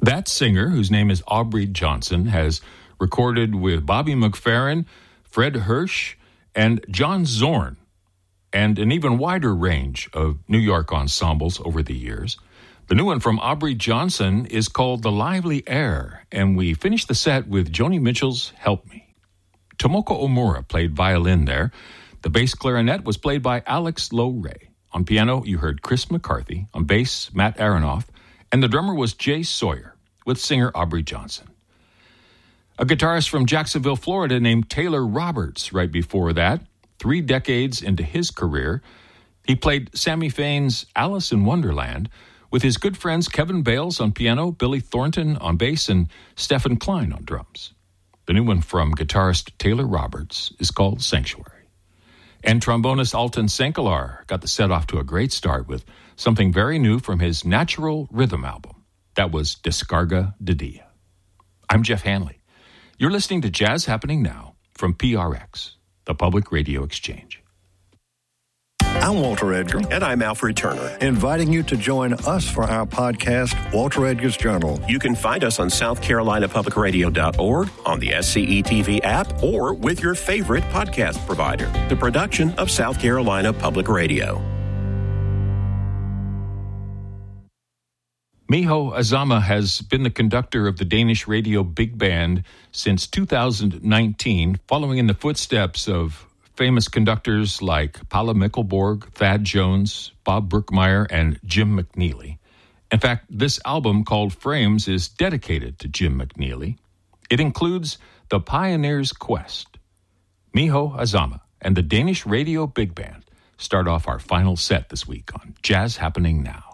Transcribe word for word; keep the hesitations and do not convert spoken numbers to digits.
That singer, whose name is Aubrey Johnson, has recorded with Bobby McFerrin, Fred Hirsch, and John Zorn, and an even wider range of New York ensembles over the years. The new one from Aubrey Johnson is called The Lively Air, and we finish the set with Joni Mitchell's Help Me. Tomoko Omura played violin there. The bass clarinet was played by Alex Lowe Ray. On piano, you heard Chris McCarthy. On bass, Matt Aronoff. And the drummer was Jay Sawyer, with singer Aubrey Johnson. A guitarist from Jacksonville, Florida named Taylor Roberts right before that. Three decades into his career, he played Sammy Fain's Alice in Wonderland with his good friends Kevin Bales on piano, Billy Thornton on bass, and Stephen Klein on drums. The new one from guitarist Taylor Roberts is called Sanctuary. And trombonist Alton Senkelar got the set off to a great start with something very new from his Natural Rhythm album. That was Descarga de Dia. I'm Jeff Hanley. You're listening to Jazz Happening Now from P R X, the Public Radio Exchange. I'm Walter Edgar. And I'm Alfred Turner. Inviting you to join us for our podcast, Walter Edgar's Journal. You can find us on South Carolina Public Radio dot org, on the S C E T V app, or with your favorite podcast provider. The production of South Carolina Public Radio. Miho Azama has been the conductor of the Danish radio big band since two thousand nineteen, following in the footsteps of famous conductors like Paula Mickelborg, Thad Jones, Bob Brookmeyer, and Jim McNeely. In fact, this album called Frames is dedicated to Jim McNeely. It includes The Pioneer's Quest. Miho Azama and the Danish Radio Big Band start off our final set this week on Jazz Happening Now.